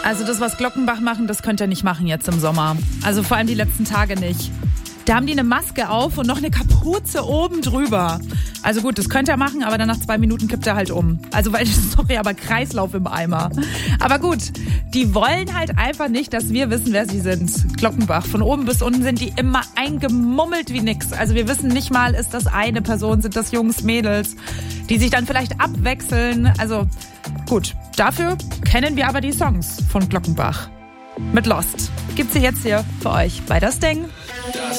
Also das, was Glockenbach machen, das könnt ihr nicht machen jetzt im Sommer. Also vor allem die letzten Tage nicht. Da haben die eine Maske auf und noch eine Kapuze oben drüber. Also gut, das könnt ihr machen, aber dann nach 2 Minuten kippt er halt um. Also weil, sorry, aber Kreislauf im Eimer. Aber gut, die wollen halt einfach nicht, dass wir wissen, wer sie sind. Glockenbach. Von oben bis unten sind die immer eingemummelt wie nix. Also wir wissen nicht mal, ist das eine Person, sind das Jungs, Mädels, die sich dann vielleicht abwechseln. Also gut, dafür kennen wir aber die Songs von Glockenbach. Mit Lost gibt's sie jetzt hier für euch bei Das Ding.